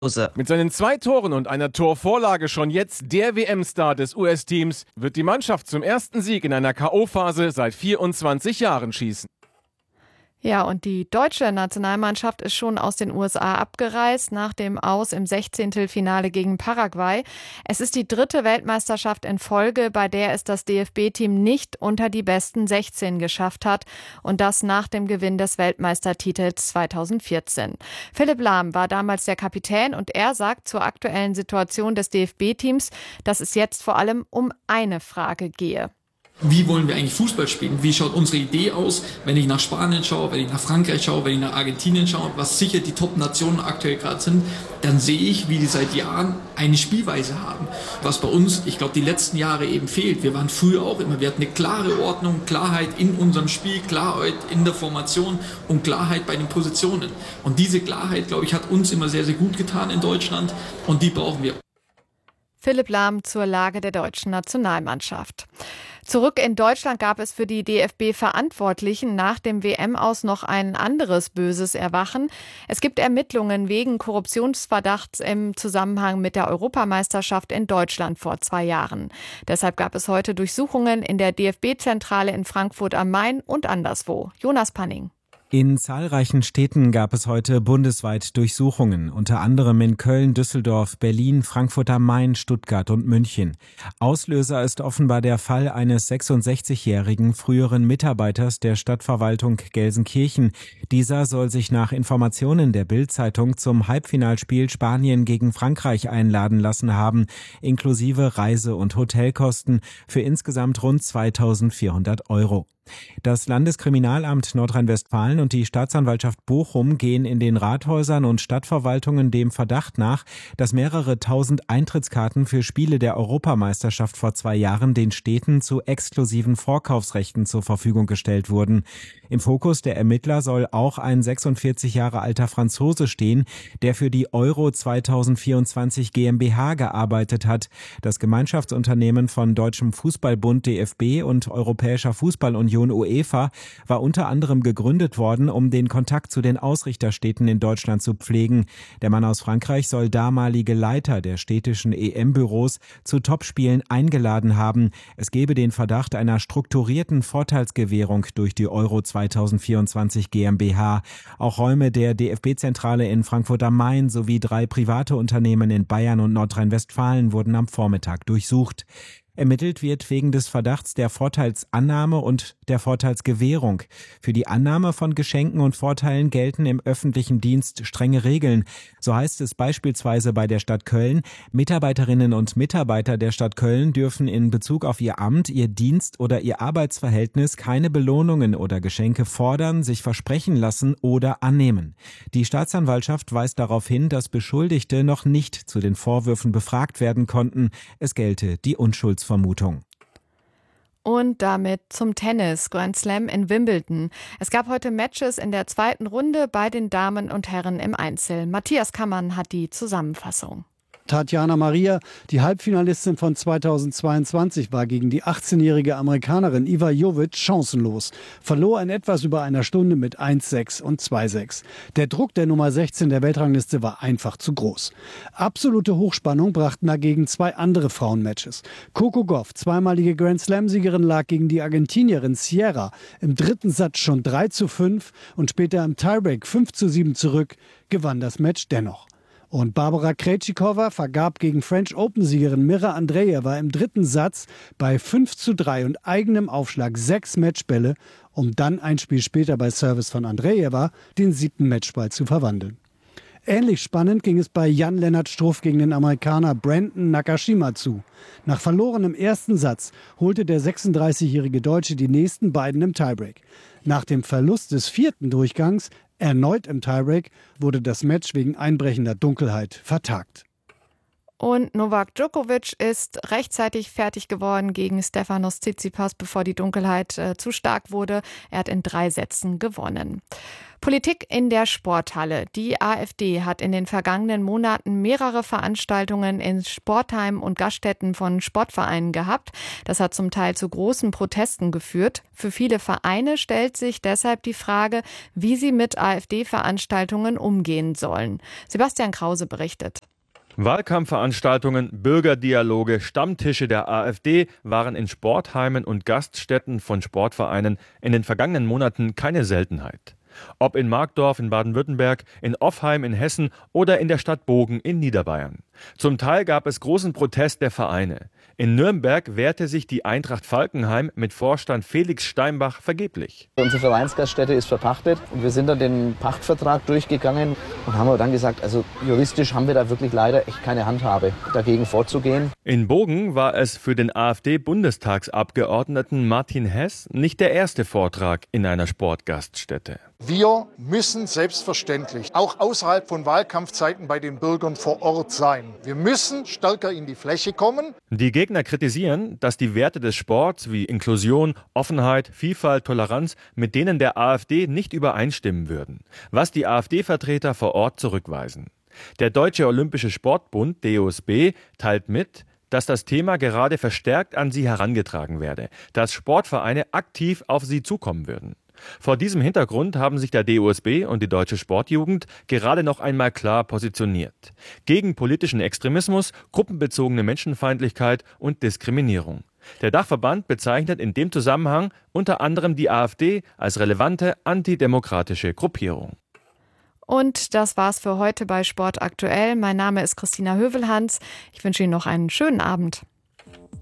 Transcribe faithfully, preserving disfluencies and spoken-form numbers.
Mit seinen zwei Toren und einer Torvorlage schon jetzt der W M-Star des U S-Teams wird die Mannschaft zum ersten Sieg in einer K O-Phase seit vierundzwanzig Jahren schießen. Ja, und die deutsche Nationalmannschaft ist schon aus den U S A abgereist nach dem Aus im Sechzehntelfinale gegen Paraguay. Es ist die dritte Weltmeisterschaft in Folge, bei der es das D F B-Team nicht unter die besten sechzehn geschafft hat. Und das nach dem Gewinn des Weltmeistertitels zweitausendvierzehn. Philipp Lahm war damals der Kapitän und er sagt zur aktuellen Situation des D F B-Teams, dass es jetzt vor allem um eine Frage gehe. Wie wollen wir eigentlich Fußball spielen? Wie schaut unsere Idee aus, wenn ich nach Spanien schaue, wenn ich nach Frankreich schaue, wenn ich nach Argentinien schaue, was sicher die Top-Nationen aktuell gerade sind, dann sehe ich, wie die seit Jahren eine Spielweise haben. Was bei uns, ich glaube, die letzten Jahre eben fehlt. Wir waren früher auch immer, wir hatten eine klare Ordnung, Klarheit in unserem Spiel, Klarheit in der Formation und Klarheit bei den Positionen. Und diese Klarheit, glaube ich, hat uns immer sehr, sehr gut getan in Deutschland und die brauchen wir. Philipp Lahm zur Lage der deutschen Nationalmannschaft. Zurück in Deutschland gab es für die D F B-Verantwortlichen nach dem W M-Aus noch ein anderes böses Erwachen. Es gibt Ermittlungen wegen Korruptionsverdachts im Zusammenhang mit der Europameisterschaft in Deutschland vor zwei Jahren. Deshalb gab es heute Durchsuchungen in der D F B-Zentrale in Frankfurt am Main und anderswo. Jonas Panning. In zahlreichen Städten gab es heute bundesweit Durchsuchungen, unter anderem in Köln, Düsseldorf, Berlin, Frankfurt am Main, Stuttgart und München. Auslöser ist offenbar der Fall eines sechsundsechzigjährigen früheren Mitarbeiters der Stadtverwaltung Gelsenkirchen. Dieser soll sich nach Informationen der Bild-Zeitung zum Halbfinalspiel Spanien gegen Frankreich einladen lassen haben, inklusive Reise- und Hotelkosten für insgesamt rund zweitausendvierhundert Euro. Das Landeskriminalamt Nordrhein-Westfalen und die Staatsanwaltschaft Bochum gehen in den Rathäusern und Stadtverwaltungen dem Verdacht nach, dass mehrere tausend Eintrittskarten für Spiele der Europameisterschaft vor zwei Jahren den Städten zu exklusiven Vorkaufsrechten zur Verfügung gestellt wurden. Im Fokus der Ermittler soll auch ein sechsundvierzig Jahre alter Franzose stehen, der für die Euro zweitausendvierundzwanzig GmbH gearbeitet hat. Das Gemeinschaftsunternehmen von Deutschem Fußballbund D F B und Europäischer Fußballunion UEFA war unter anderem gegründet worden, um den Kontakt zu den Ausrichterstädten in Deutschland zu pflegen. Der Mann aus Frankreich soll damalige Leiter der städtischen E M-Büros zu Topspielen eingeladen haben. Es gebe den Verdacht einer strukturierten Vorteilsgewährung durch die Euro zweitausendvierundzwanzig GmbH. Auch Räume der D F B-Zentrale in Frankfurt am Main sowie drei private Unternehmen in Bayern und Nordrhein-Westfalen wurden am Vormittag durchsucht. Ermittelt wird wegen des Verdachts der Vorteilsannahme und der Vorteilsgewährung. Für die Annahme von Geschenken und Vorteilen gelten im öffentlichen Dienst strenge Regeln. So heißt es beispielsweise bei der Stadt Köln: Mitarbeiterinnen und Mitarbeiter der Stadt Köln dürfen in Bezug auf ihr Amt, ihr Dienst oder ihr Arbeitsverhältnis keine Belohnungen oder Geschenke fordern, sich versprechen lassen oder annehmen. Die Staatsanwaltschaft weist darauf hin, dass Beschuldigte noch nicht zu den Vorwürfen befragt werden konnten. Es gelte die Unschuldsvermutung. Und damit zum Tennis, Grand Slam in Wimbledon. Es gab heute Matches in der zweiten Runde bei den Damen und Herren im Einzel. Matthias Kammann hat die Zusammenfassung. Tatjana Maria, die Halbfinalistin von zweitausendzweiundzwanzig, war gegen die achtzehnjährige Amerikanerin Iva Jovic chancenlos. Verlor in etwas über einer Stunde mit eins sechs und zwei sechs. Der Druck der Nummer sechzehn der Weltrangliste war einfach zu groß. Absolute Hochspannung brachten dagegen zwei andere Frauenmatches. Coco Gauff, zweimalige Grand-Slam-Siegerin, lag gegen die Argentinierin Sierra im dritten Satz schon drei zu fünf und später im Tiebreak fünf zu sieben zurück, gewann das Match dennoch. Und Barbara Krejcikova vergab gegen French Open-Siegerin Mira Andreeva im dritten Satz bei fünf zu drei und eigenem Aufschlag sechs Matchbälle, um dann ein Spiel später bei Service von Andreeva den siebten Matchball zu verwandeln. Ähnlich spannend ging es bei Jan-Lennart Struff gegen den Amerikaner Brandon Nakashima zu. Nach verlorenem ersten Satz holte der sechsunddreißigjährige Deutsche die nächsten beiden im Tiebreak. Nach dem Verlust des vierten Durchgangs erneut im Tiebreak wurde das Match wegen einbrechender Dunkelheit vertagt. Und Novak Djokovic ist rechtzeitig fertig geworden gegen Stefanos Tsitsipas, bevor die Dunkelheit äh, zu stark wurde. Er hat in drei Sätzen gewonnen. Politik in der Sporthalle. Die AfD hat in den vergangenen Monaten mehrere Veranstaltungen in Sportheimen und Gaststätten von Sportvereinen gehabt. Das hat zum Teil zu großen Protesten geführt. Für viele Vereine stellt sich deshalb die Frage, wie sie mit AfD-Veranstaltungen umgehen sollen. Sebastian Krause berichtet. Wahlkampfveranstaltungen, Bürgerdialoge, Stammtische der AfD waren in Sportheimen und Gaststätten von Sportvereinen in den vergangenen Monaten keine Seltenheit. Ob in Markdorf in Baden-Württemberg, in Offheim in Hessen oder in der Stadt Bogen in Niederbayern. Zum Teil gab es großen Protest der Vereine. In Nürnberg wehrte sich die Eintracht Falkenheim mit Vorstand Felix Steinbach vergeblich. Unsere Vereinsgaststätte ist verpachtet und wir sind dann den Pachtvertrag durchgegangen und haben dann gesagt, also juristisch haben wir da wirklich leider echt keine Handhabe, dagegen vorzugehen. In Bogen war es für den AfD-Bundestagsabgeordneten Martin Hess nicht der erste Vortrag in einer Sportgaststätte. Wir müssen selbstverständlich auch außerhalb von Wahlkampfzeiten bei den Bürgern vor Ort sein. Wir müssen stärker in die Fläche kommen. Die Gegner kritisieren, dass die Werte des Sports wie Inklusion, Offenheit, Vielfalt, Toleranz mit denen der AfD nicht übereinstimmen würden, was die AfD-Vertreter vor Ort zurückweisen. Der Deutsche Olympische Sportbund, D O S B, teilt mit, dass das Thema gerade verstärkt an sie herangetragen werde, dass Sportvereine aktiv auf sie zukommen würden. Vor diesem Hintergrund haben sich der D O S B und die Deutsche Sportjugend gerade noch einmal klar positioniert. Gegen politischen Extremismus, gruppenbezogene Menschenfeindlichkeit und Diskriminierung. Der Dachverband bezeichnet in dem Zusammenhang unter anderem die AfD als relevante antidemokratische Gruppierung. Und das war's für heute bei Sport aktuell. Mein Name ist Christina Hövelhans. Ich wünsche Ihnen noch einen schönen Abend.